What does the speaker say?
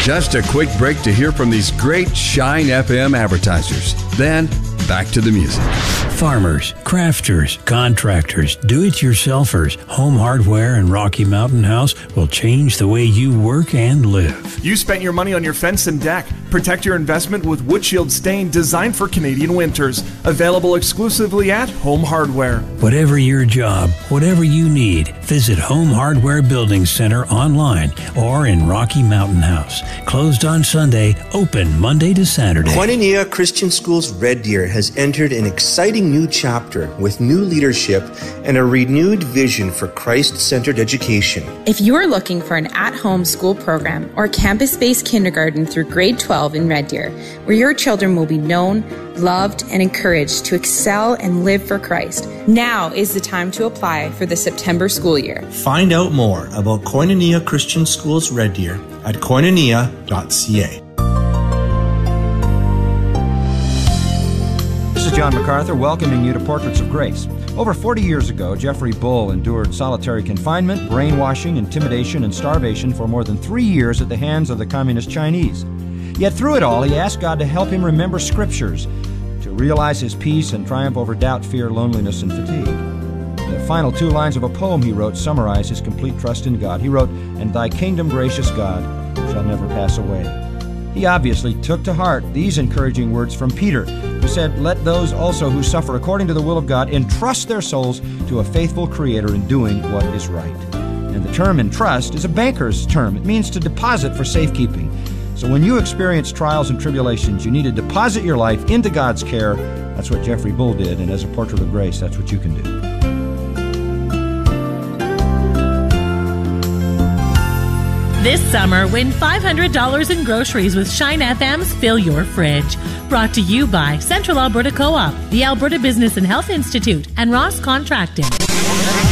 Just a quick break to hear from these great Shine FM advertisers. Then, back to the music. Farmers, crafters, contractors, do-it-yourselfers, Home Hardware and Rocky Mountain House will change the way you work and live. You spent your money on your fence and deck. Protect your investment with Woodshield stain designed for Canadian winters. Available exclusively at Home Hardware. Whatever your job, whatever you need, visit Home Hardware Building Center online or in Rocky Mountain House. Closed on Sunday, open Monday to Saturday. Koinonia Christian Schools Red Deer has entered an exciting new chapter with new leadership and a renewed vision for Christ-centered education. If you're looking for an at-home school program or campus-based kindergarten through grade 12 in Red Deer, where your children will be known, loved, and encouraged to excel and live for Christ, now is the time to apply for the September school year. Find out more about Koinonia Christian Schools Red Deer at koinonia.ca. This is John MacArthur welcoming you to Portraits of Grace. Over 40 years ago, Jeffrey Bull endured solitary confinement, brainwashing, intimidation, and starvation for more than 3 years at the hands of the Communist Chinese. Yet through it all, he asked God to help him remember scriptures, to realize his peace and triumph over doubt, fear, loneliness, and fatigue. The final 2 lines of a poem he wrote summarize his complete trust in God. He wrote, "And thy kingdom, gracious God, shall never pass away." He obviously took to heart these encouraging words from Peter, who said, "Let those also who suffer according to the will of God entrust their souls to a faithful Creator in doing what is right." And the term entrust is a banker's term. It means to deposit for safekeeping. So when you experience trials and tribulations, you need to deposit your life into God's care. That's what Jeffrey Bull did, and as a Portrait of Grace, that's what you can do. This summer, win $500 in groceries with Shine FM's Fill Your Fridge. Brought to you by Central Alberta Co-op, the Alberta Business and Health Institute, and Ross Contracting.